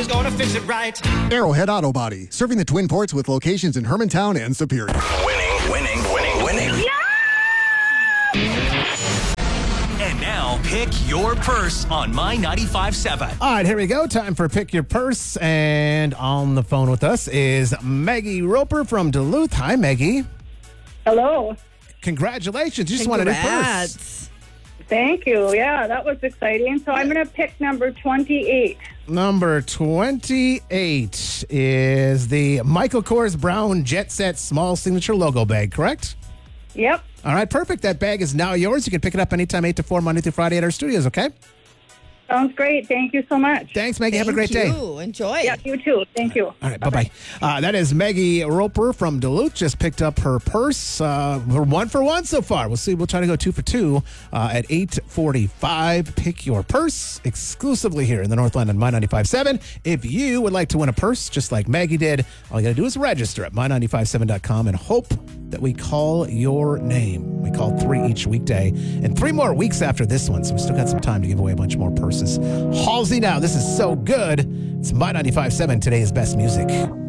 He's gonna fix it right. Arrowhead Auto Body, serving the Twin Ports with locations in Hermantown and Superior. Winning. And now, pick your purse on My 95.7. All right, here we go. Time for Pick Your Purse. And on the phone with us is Maggie Roper from Duluth. Hi, Maggie. Hello. Congratulations. You just won a new purse. Thank you. Yeah, that was exciting. So I'm going to pick number 28. Number 28 is the Michael Kors Brown Jet Set Small Signature Logo Bag, correct? Yep. All right, perfect. That bag is now yours. You can pick it up anytime, 8 to 4, Monday through Friday at our studios, okay? Sounds great. Thank you so much. Thanks, Maggie. Have a great day. Enjoy. Yeah, you too. Thank you. All right, bye-bye. That is Maggie Roper from Duluth. Just picked up her purse. We're 1 for 1 so far. We'll see. We'll try to go 2 for 2 at 8:45. Pick your purse exclusively here in the Northland on My 95.7. If you would like to win a purse just like Maggie did, all you got to do is register at my957.com and hope that we call your name. We call 3 each weekday and 3 more weeks after this one, so we still got some time to give away a bunch more purses. Halsey now. This is so good. It's My 95.7, today's best music.